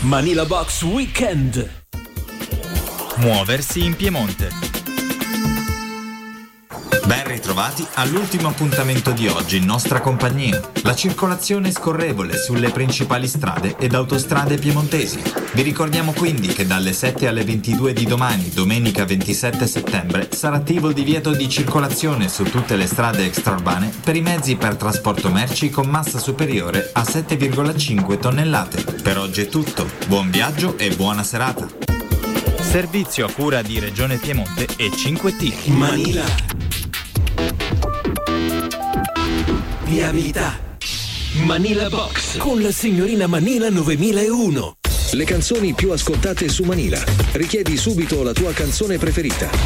Manila Box Weekend. Muoversi in Piemonte. Ben ritrovati all'ultimo appuntamento di oggi in nostra compagnia. La circolazione è scorrevole sulle principali strade ed autostrade piemontesi. Vi ricordiamo quindi che dalle 7 alle 22 di domani, domenica 27 settembre, sarà attivo il divieto di circolazione su tutte le strade extraurbane per i mezzi per trasporto merci con massa superiore a 7,5 tonnellate. Per oggi è tutto. Buon viaggio e buona serata. Servizio a cura di Regione Piemonte e 5T. Manila. Viabilità. Manila Box con la signorina Manila 9001. Le canzoni più ascoltate su Manila. Richiedi subito la tua canzone preferita.